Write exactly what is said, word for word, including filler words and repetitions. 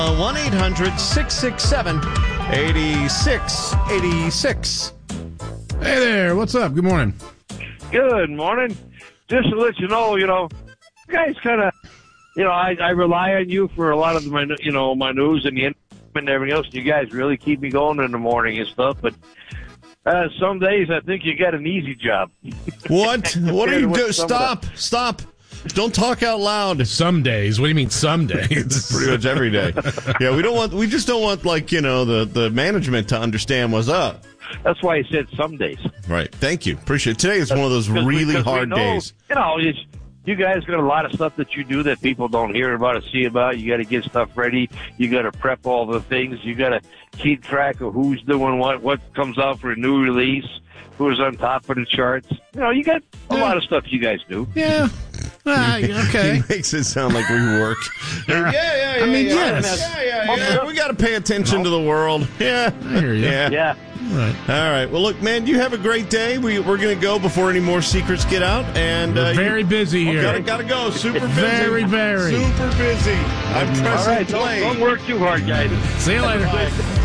one eight hundred six six seven eight six eight six. Hey there, what's up? Good morning. Good morning. Just to let you know, you know, you guys kind of, you know, I, I rely on you for a lot of my, you know, my news and the and everything else. You guys really keep me going in the morning and stuff. But uh, some days I think you got an easy job. What? What are you doing? Some Stop! Stop! Don't talk out loud. Some days. What do you mean some days? Pretty much every day. Yeah, we don't want. We just don't want, like, you know, the the management to understand what's up. That's why I said some days. Right. Thank you. Appreciate it. Today is one of those really because hard know, days. You know, it's, you guys got a lot of stuff that you do that people don't hear about or see about. You got to get stuff ready. You got to prep all the things. You got to keep track of who's doing what, what comes out for a new release, who's on top of the charts. You know, you got a Yeah. lot of stuff you guys do. Yeah. Ah, okay. He makes it sound like we work. yeah, yeah, yeah. I mean, yeah, yes. Yeah, yeah, yeah. We got to pay attention to the world. Yeah. I hear you. Yeah. Yeah. Right. All right. Well, look, man, you have a great day. We, we're going to go before any more secrets get out. And We're uh, very you, busy oh, here. Gotta, gotta go. Super busy. Very, very. Super busy. I'm All pressing right. Don't, play. don't work too hard, guys. See you later. Bye.